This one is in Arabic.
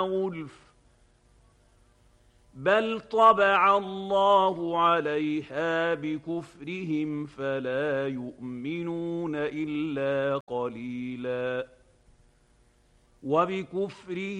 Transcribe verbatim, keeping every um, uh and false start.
غُلْفٍ بل طبع الله عليها بكفرهم فلا يؤمنون إلا قليلا وبكفرهم